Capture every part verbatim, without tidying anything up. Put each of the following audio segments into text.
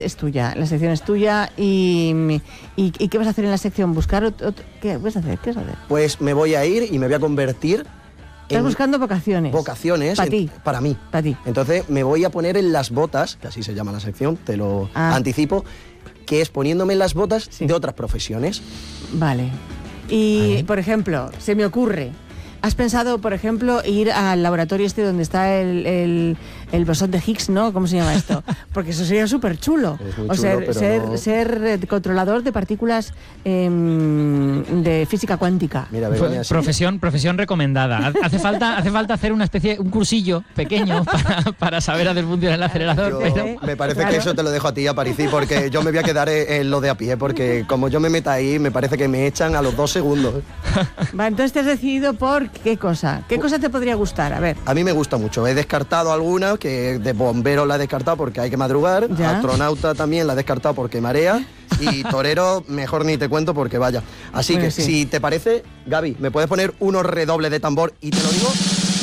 Es tuya, la sección es tuya y, y, y ¿qué vas a hacer en la sección? ¿Buscar otro, otro, ¿qué vas a hacer? ¿Qué vas a hacer? Pues me voy a ir y me voy a convertir Estás en buscando vocaciones. Vocaciones. Para en, ti. Para mí. Para ti. Entonces me voy a poner en las botas, que así se llama la sección, te lo ah. anticipo, que es poniéndome en las botas sí. de otras profesiones. Vale. Y, ¿Vale? por ejemplo, se me ocurre, ¿has pensado, por ejemplo, ir al laboratorio este donde está el, el, el bosón de Higgs, ¿no? ¿Cómo se llama esto? Porque eso sería súper chulo. O ser, ser, no... ser controlador de partículas eh, de física cuántica. Mira, Begoña, sí. Profesión, profesión recomendada. Hace falta, hace falta hacer una especie, un cursillo pequeño para, para saber hacer funcionar el acelerador. Yo, pero... Me parece claro. que eso te lo dejo a ti, a Parisi, porque yo me voy a quedar en lo de a pie, porque como yo me meta ahí, me parece que me echan a los dos segundos. Va, entonces te has decidido por qué cosa. ¿Qué cosa te podría gustar? A ver. A mí me gusta mucho. He descartado alguna, que de bombero la he descartado porque hay que madrugar. ¿Ya? Astronauta también la he descartado porque marea. Y torero, mejor ni te cuento porque vaya. Así bueno, que, sí. si te parece, Gaby, ¿me puedes poner unos redobles de tambor? Y te lo digo...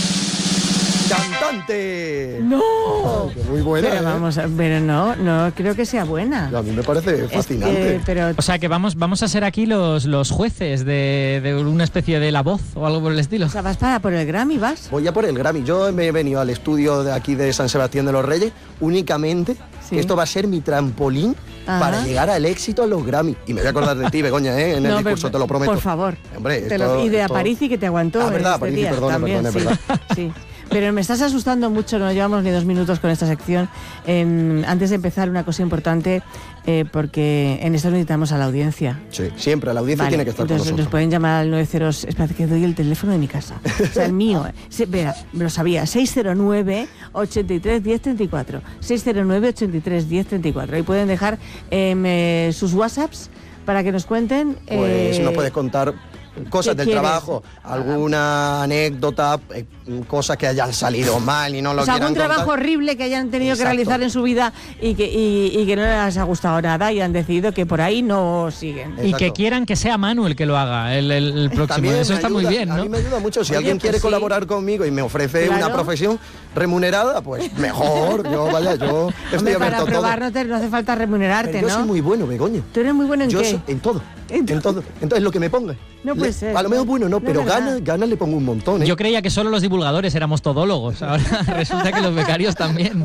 ¡Cantante! ¡No! Oh, muy buena, pero ¿eh? vamos a, pero no, no creo que sea buena. A mí me parece fascinante. Es que, pero... O sea que vamos, vamos a ser aquí los, los jueces de, de una especie de La Voz o algo por el estilo. O sea, vas para por el Grammy, ¿vas? Voy a por el Grammy. Yo me he venido al estudio de aquí de San Sebastián de los Reyes únicamente, sí. que esto va a ser mi trampolín Ajá. para llegar al éxito a los Grammy. Y me voy a acordar de ti, Begoña, ¿eh? En el no, discurso, pero, te lo prometo. Por favor. Hombre, te esto, lo, y de esto... Aparici que te aguantó. Ah, verdad, este Aparici, día, perdón, también, perdón, sí, es verdad. Sí. Pero me estás asustando mucho, no llevamos ni dos minutos con esta sección. Eh, antes de empezar, una cosa importante, eh, porque en esto necesitamos a la audiencia. Sí, siempre, la audiencia vale, tiene que estar entonces con nosotros. Nos pueden llamar al nueve cero... Espera, que doy el teléfono de mi casa. O sea, el mío. Se, vea, lo sabía. seis cero nueve, ochenta y tres, diez treinta y cuatro. seis cero nueve, ochenta y tres, diez treinta y cuatro. Ahí pueden dejar eh, sus WhatsApps para que nos cuenten. Pues eh, nos puedes contar cosas del quieres? trabajo, alguna anécdota, eh, cosas que hayan salido mal y no lo o sea, quieran algún trabajo contar. horrible que hayan tenido Exacto. que realizar en su vida y que, y, y que no les ha gustado nada y han decidido que por ahí no siguen. Exacto. Y que quieran que sea Manu el que lo haga, el, el, el próximo. También eso está ayuda, muy bien, ¿no? A mí me ayuda mucho. Si Oye, alguien pues quiere sí. colaborar conmigo y me ofrece claro. una profesión remunerada, pues mejor. Yo, vaya, yo estoy Hombre, abierto para probar todo. no, te, no hace falta remunerarte, Pero yo ¿no? soy muy bueno, Begoña. ¿Tú eres muy bueno en yo qué? Soy, en todo. En, en todo. Entonces, lo que me ponga. No puede le, ser. A lo mejor bueno, no, no pero ganas gana le pongo un montón, ¿eh? Yo creía que solo los divulgadores éramos todólogos. Ahora resulta que los becarios también.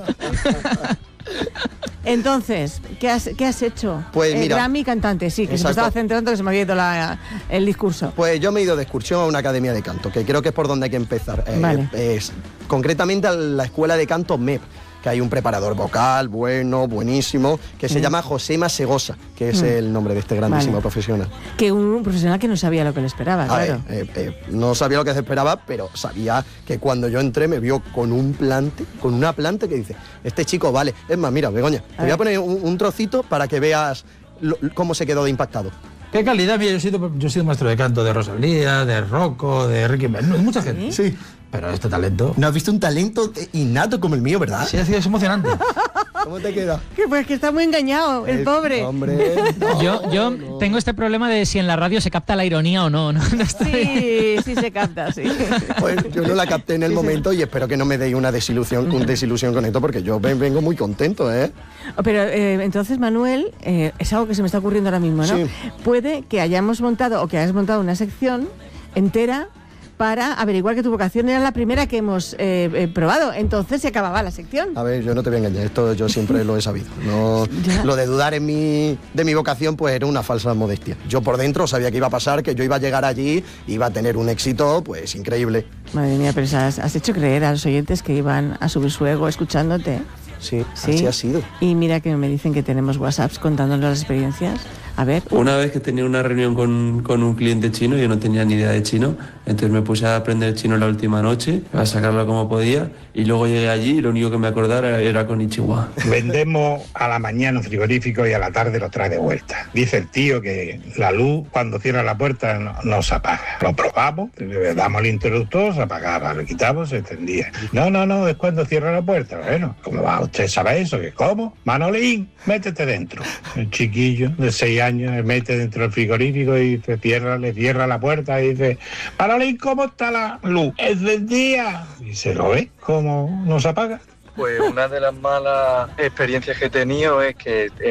Entonces, ¿qué has, qué has hecho? Pues el mira, Grammy cantante, sí, que exacto. se me estaba centrando que se me había ido la, el discurso. Pues yo me he ido de excursión a una academia de canto, que creo que es por donde hay que empezar. Vale. Eh, es, concretamente a la escuela de canto M E P, que hay un preparador vocal bueno, buenísimo, que se mm. llama Josema Segosa, que es mm. el nombre de este grandísimo vale. profesional. Que un profesional que no sabía lo que le esperaba, a claro. Ver, eh, eh, no sabía lo que se esperaba, pero sabía que cuando yo entré me vio con un plante, con una planta que dice, este chico vale. Es más, mira, Begoña, a te ver. voy a poner un, un trocito para que veas lo, cómo se quedó de impactado. ¿Qué calidad? Mira, yo he sido, yo he sido maestro de canto de Rosalía, de Rocco, de Ricky Martin, de mucha gente. Sí. Pero este talento... ¿No has visto un talento innato como el mío, verdad? Sí, sí, es emocionante. ¿Cómo te queda? Que pues que está muy engañado, el es, pobre. Hombre, no, yo yo no. tengo este problema de si en la radio se capta la ironía o no. no, no estoy... Sí, sí se capta, sí. Pues yo no la capté en el sí, momento sí. y espero que no me deis una desilusión, una desilusión con esto, porque yo vengo muy contento, ¿eh? Pero eh, entonces, Manuel, eh, es algo que se me está ocurriendo ahora mismo, ¿no? Sí. Puede que hayamos montado o que hayas montado una sección entera para averiguar que tu vocación era la primera que hemos eh, eh, probado. Entonces se acababa la sección. A ver, yo no te voy a engañar, esto yo siempre lo he sabido. No, lo de dudar en mi, de mi vocación pues era una falsa modestia. Yo por dentro sabía que iba a pasar, que yo iba a llegar allí, iba a tener un éxito pues increíble. Madre mía, pero has, has hecho creer a los oyentes que iban a subir su ego escuchándote. Sí, sí, así ha sido. Y mira que me dicen que tenemos WhatsApps contándonos las experiencias. A ver. Una vez que tenía una reunión con, con un cliente chino, yo no tenía ni idea de chino, entonces me puse a aprender chino la última noche, a sacarlo como podía, y luego llegué allí y lo único que me acordara era con Konnichiwa. Vendemos a la mañana un frigorífico y a la tarde lo trae de vuelta. Dice el tío que la luz cuando cierra la puerta no, no se apaga. Lo probamos, le damos el interruptor, se apagaba, lo quitamos, se encendía. No, no, no, es cuando cierra la puerta. Bueno, ¿cómo va usted sabe eso? ¿Que cómo? Manolín, métete dentro. El chiquillo de seis años se mete dentro del frigorífico y se cierra, le cierra la puerta y dice, Manolín, ¿cómo está la luz? Encendía. Y se lo ve, ¿cómo no se apaga? Pues una de las malas experiencias que he tenido es que